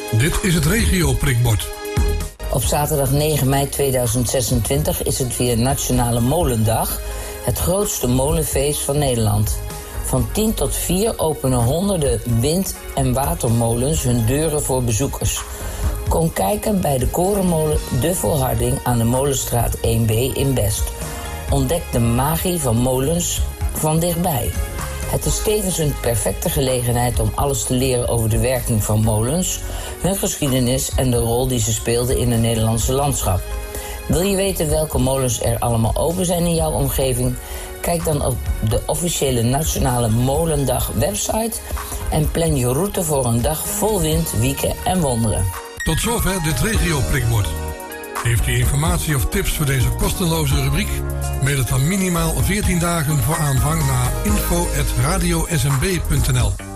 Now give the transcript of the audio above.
Dit is het regio-prikbord. Op zaterdag 9 mei 2026 is het weer Nationale Molendag, het grootste molenfeest van Nederland. Van 10 tot 4 openen honderden wind- en watermolens hun deuren voor bezoekers. Kom kijken bij de korenmolen De Volharding aan de Molenstraat 1B in Best. Ontdek de magie van molens van dichtbij. Het is tevens een perfecte gelegenheid om alles te leren over de werking van molens, hun geschiedenis en de rol die ze speelden in het Nederlandse landschap. Wil je weten welke molens er allemaal open zijn in jouw omgeving? Kijk dan op de officiële Nationale Molendag website en plan je route voor een dag vol wind, wieken en wonderen. Tot zover dit regio-prikbord. Heeft u informatie of tips voor deze kosteloze rubriek? Mail het dan minimaal 14 dagen voor aanvang naar info@radiosmb.nl.